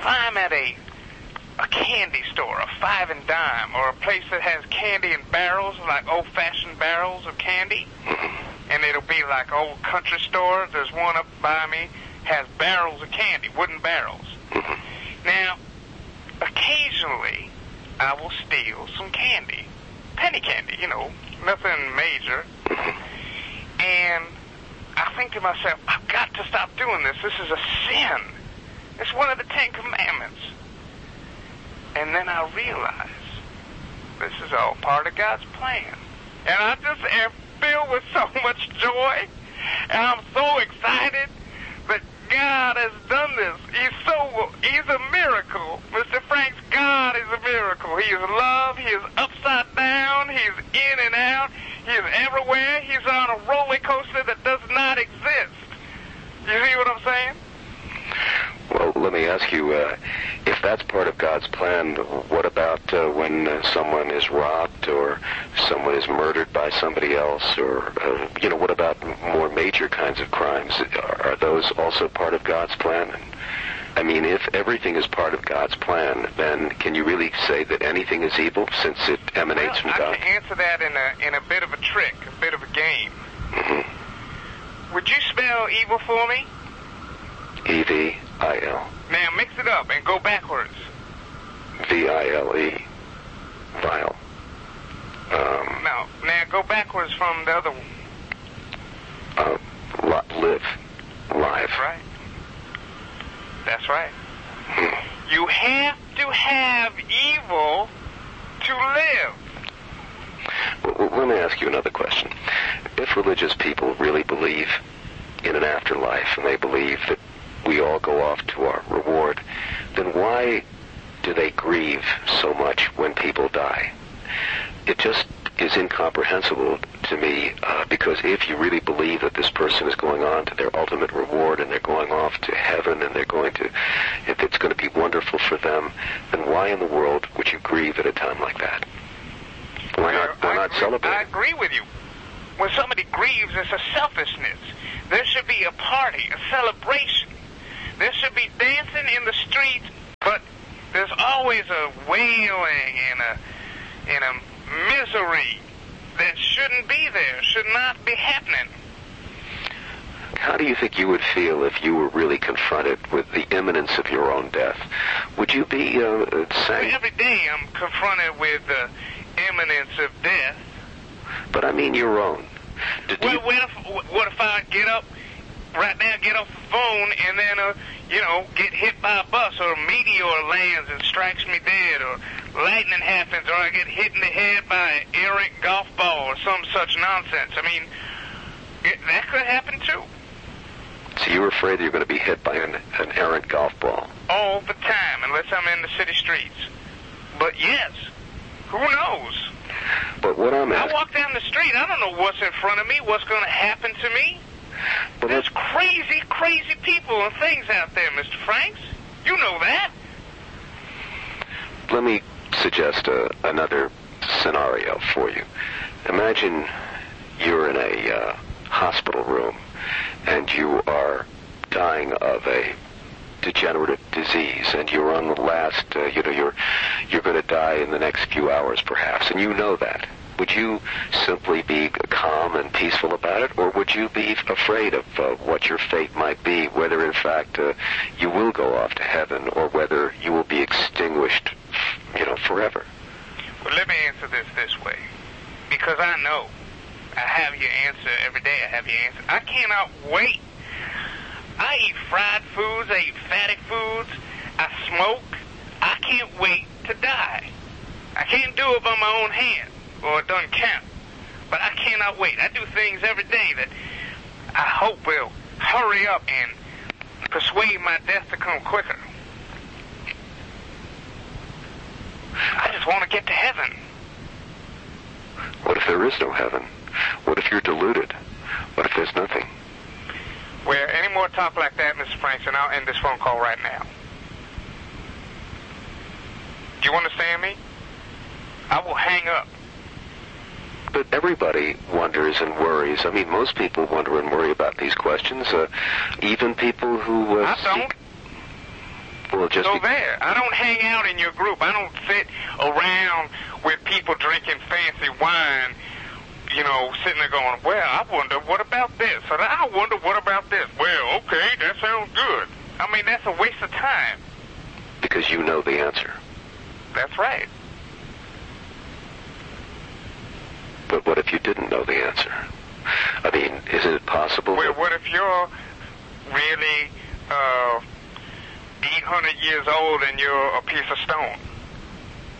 I'm at a candy store, a Five and Dime, or a place that has candy in barrels, like old-fashioned barrels of candy, and it'll be like old country store. There's one up by me, has barrels of candy, wooden barrels. Now, occasionally, I will steal some candy, penny candy, nothing major, and I think to myself, I've got to stop doing this. This is a sin. It's one of the 10 Commandments. And then I realize this is all part of God's plan. And I just am filled with so much joy. And I'm so excited that God has done this. He's a miracle. Mr. Franks, God is a miracle. He is love. He is upside down. He's in and out. He is everywhere. He's on a roller coaster that does not exist. You see what I'm saying? Well, let me ask you, if that's part of God's plan, what about when someone is robbed or someone is murdered by somebody else, or, what about more major kinds of crimes? Are those also part of God's plan? I mean, if everything is part of God's plan, then can you really say that anything is evil since it emanates from God? I can answer that in a bit of a trick, a bit of a game. Would you spell evil for me? E-V-I-L. Now mix it up and go backwards. V-I-L-E. Vile. Now go backwards from the other one. Live. Live. Right. That's right. You have to have evil to live. Well, let me ask you another question. If religious people really believe in an afterlife and they believe that we all go off to our reward, then why do they grieve so much when people die? It just is incomprehensible to me, because if you really believe that this person is going on to their ultimate reward and they're going off to heaven and if it's going to be wonderful for them, then why in the world would you grieve at a time like that? Why not celebrate? I agree with you. When somebody grieves, it's a selfishness. There should be a party, a celebration. There should be dancing in the streets, but there's always a wailing and a misery that shouldn't be there, should not be happening. How do you think you would feel if you were really confronted with the imminence of your own death? Would you be saying... Every day I'm confronted with the imminence of death. But I mean your own. What if I get up right now, get off the phone, and then, get hit by a bus, or a meteor lands and strikes me dead, or lightning happens, or I get hit in the head by an errant golf ball, or some such nonsense. I mean, that could happen too. So you're afraid that you're going to be hit by an errant golf ball? All the time, unless I'm in the city streets. But yes, who knows? But what I'm asking... I walk down the street, I don't know what's in front of me, what's going to happen to me. But there's crazy, crazy people and things out there, Mr. Franks. You know that. Let me suggest another scenario for you. Imagine you're in a hospital room and you are dying of a degenerative disease, and you're on the last, you're going to die in the next few hours perhaps, and you know that. Would you simply be calm and peaceful about it, or would you be afraid of what your fate might be, whether in fact you will go off to heaven, or whether you will be extinguished, forever? Well, let me answer this way, because I know I have your answer every day. I have your answer. I cannot wait. I eat fried foods. I eat fatty foods. I smoke. I can't wait to die. I can't do it by my own hand, or it doesn't count. But I cannot wait. I do things every day that I hope will hurry up and persuade my death to come quicker. I just want to get to heaven. What if there is no heaven? What if you're deluded? What if there's nothing? Well, any more talk like that, Mr. Franks, and I'll end this phone call right now. Do you understand me? I will hang up. But everybody wonders and worries. I mean, most people wonder and worry about these questions. Even people who... I don't. Well, just So there. I don't hang out in your group. I don't sit around with people drinking fancy wine, you know, sitting there going, well, I wonder what about this? Or I wonder what about this? Well, okay, that sounds good. I mean, that's a waste of time. because you know the answer. That's right. But what if you didn't know the answer? I mean, isn't it possible? Well, what if you're really 800 years old and you're a piece of stone?